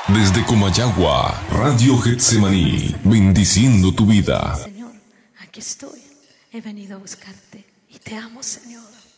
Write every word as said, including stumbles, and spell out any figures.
Desde Comayagua, Radio Getsemaní, bendiciendo tu vida. Señor, aquí estoy. He venido a buscarte y te amo, Señor.